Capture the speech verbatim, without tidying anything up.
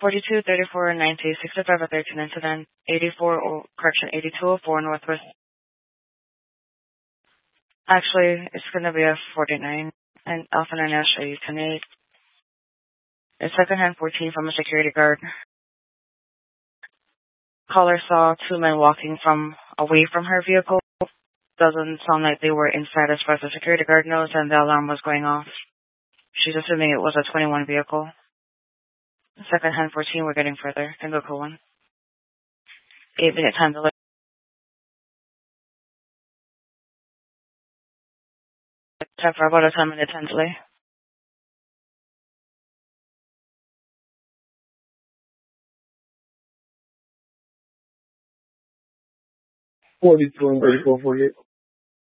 forty-two, thirty-four, ninety, sixty-five, or thirteen incident, eighty-four, or correction, eighty-two oh four Northwest. Actually, it's going to be a forty-nine, and Alpha nine Ashley, you can eight. It's secondhand fourteen from a security guard. Caller saw two men walking from away from her vehicle. Doesn't sound like they were inside as far as the security guard knows, and the alarm was going off. She's assuming it was a twenty-one vehicle. Secondhand fourteen, we're getting further. Can go cool one. Eight minute time delay. Time for about a ten minute time delay. forty-two and thirty-four, forty-eight.